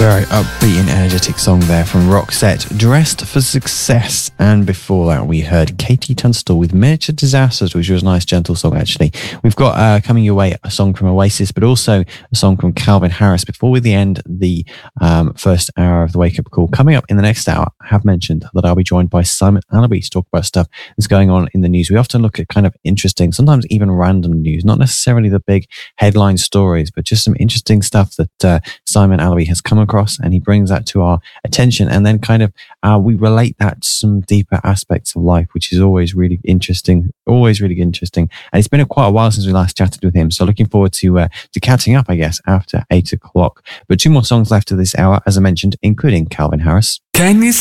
Very upbeat and energetic song there from Roxette, Dressed for Success. And before that, we heard Katie Tunstall with Miniature Disasters, which was a nice, gentle song, actually. We've got coming your way a song from Oasis, but also a song from Calvin Harris. Before we end the first hour of the Wake Up Call, coming up in the next hour, I have mentioned that I'll be joined by Simon Alabi to talk about stuff that's going on in the news. We often look at kind of interesting, sometimes even random news, not necessarily the big headline stories, but just some interesting stuff that Simon Alabi has come across, and he brings that to our attention, and then kind of we relate that to some deeper aspects of life, which is always really interesting, and it's been quite a while since we last chatted with him, so looking forward to catching up, I guess, after 8 o'clock. But 2 more songs left of this hour, as I mentioned, including Calvin Harris. Can you